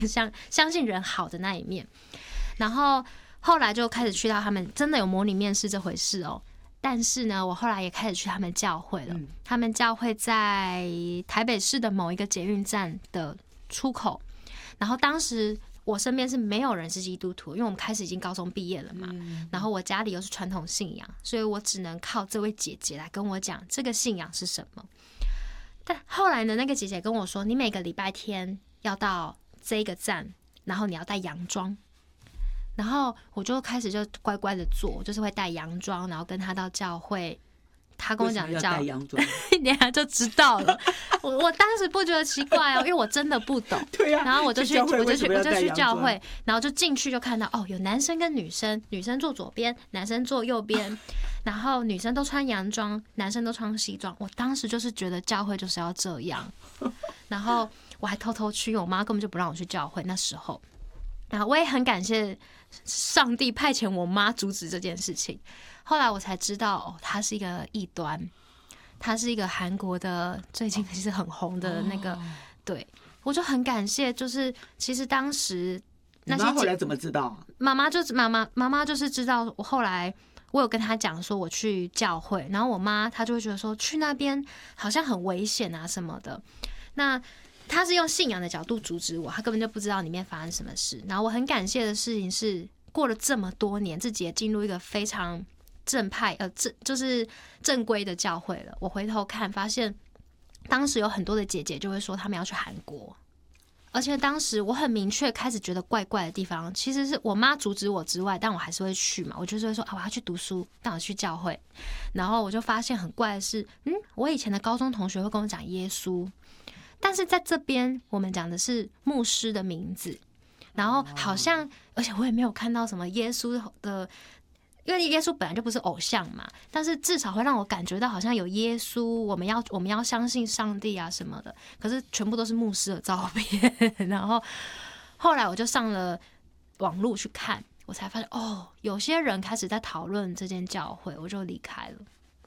相信人好的那一面。然后后来就开始去到他们真的有模拟面试这回事哦。但是呢，我后来也开始去他们教会了。他们教会在台北市的某一个捷运站的出口。然后当时我身边是没有人是基督徒，因为我们开始已经高中毕业了嘛。然后我家里又是传统信仰，所以我只能靠这位姐姐来跟我讲这个信仰是什么。但后来呢，那个姐姐跟我说，你每个礼拜天要到这个站，然后你要带洋装。然后我就开始就乖乖的做，就是会带洋装，然后跟他到教会。他跟我讲带洋装， 等下就知道了。我当时不觉得奇怪哦，因为我真的不懂。 对呀。 然后我就去教会，然后就进去就看到哦，有男生跟女生，女生坐左边，男生坐右边，然后女生都穿洋装，男生都穿西装。我当时就是觉得教会就是要这样，然后我还偷偷去，因为我妈根本就不让我去教会那时候。然后我也很感谢上帝派遣我妈阻止这件事情。后来我才知道，哦，他是一个异端，他是一个韩国的最近其实很红的那个，对，我就很感谢，就是其实当时那些你妈后来怎么知道？ 妈妈就是知道，我后来我有跟她讲说我去教会，然后我妈她就会觉得说去那边好像很危险啊什么的，那。他是用信仰的角度阻止我，他根本就不知道里面发生什么事。然后我很感谢的事情是，过了这么多年，自己也进入一个非常正派就是正规的教会了。我回头看，发现当时有很多的姐姐就会说他们要去韩国，而且当时我很明确开始觉得怪怪的地方，其实是我妈阻止我之外，但我还是会去嘛。我就是会说啊，我要去读书，但我去教会。然后我就发现很怪的是，我以前的高中同学会跟我讲耶稣。但是在这边，我们讲的是牧师的名字，然后好像，而且我也没有看到什么耶稣的，因为耶稣本来就不是偶像嘛，但是至少会让我感觉到好像有耶稣，我们要相信上帝啊什么的，可是全部都是牧师的照片。然后后来我就上了网络去看，我才发现哦，有些人开始在讨论这间教会，我就离开了。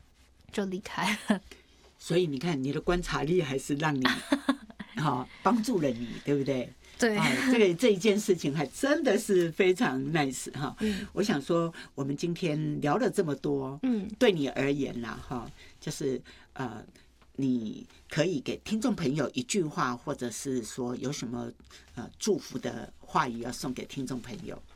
所以你看，你的观察力还是让你帮助了你，对不对？ 对， 这一件事情还真的是非常 nice 哈。我想说，我们今天聊了这么多，对你而言啦哈，就是你可以给听众朋友一句话，或者是说有什么祝福的话语要送给听众朋友？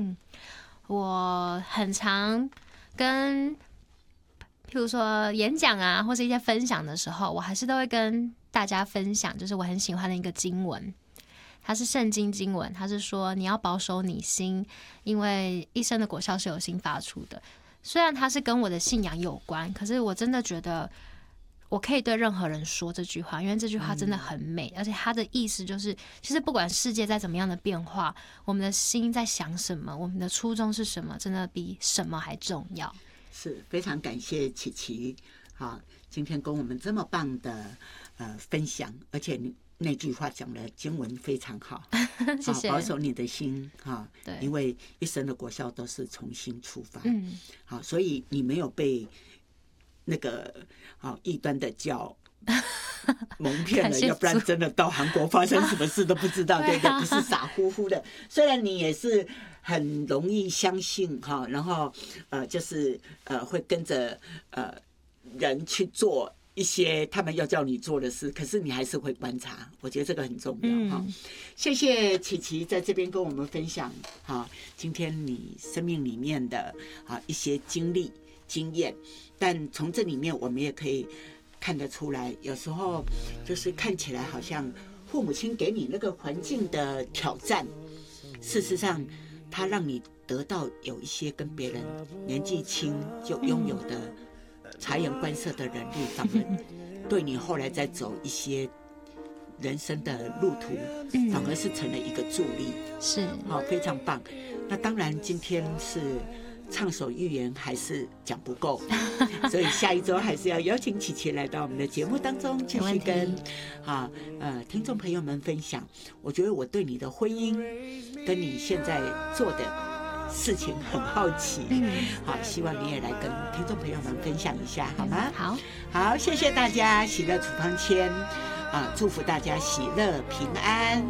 我很常跟譬如说演讲啊，或是一些分享的时候，我还是都会跟大家分享，就是我很喜欢的一个经文，它是圣经经文，它是说你要保守你心，因为一生的果效是由心发出的。虽然它是跟我的信仰有关，可是我真的觉得我可以对任何人说这句话，因为这句话真的很美，而且它的意思就是，其实不管世界在怎么样的变化，我们的心在想什么，我们的初衷是什么，真的比什么还重要。 是非常感谢琪琪，今天跟我们这么棒的分享，而且你那句话讲的经文非常好， 谢谢。 保守你的心对， 因为一生的果效都是从心出发，所以你没有被那个异端的教蒙骗了，要不然真的到韩国发生什么事都不知道，对不对？不是傻乎乎的。虽然你也是很容易相信然后就是会跟着人去做一些他们要叫你做的事，可是你还是会观察，我觉得这个很重要谢谢琪琪在这边跟我们分享今天你生命里面的一些经历经验，但从这里面我们也可以看得出来，有时候就是看起来好像父母亲给你那个环境的挑战，事实上他让你得到有一些跟别人年纪轻就拥有的察言观色的能力，反而对你后来再走一些人生的路途反而是成了一个助力， 是非常棒。那当然今天是畅所欲言还是讲不够，所以下一周还是要邀请琪琪来到我们的节目当中，继续跟听众朋友们分享。我觉得我对你的婚姻跟你现在做的事情很好奇，希望你也来跟听众朋友们分享一下，好吗？好，谢谢大家，喜乐处方签祝福大家喜乐平安。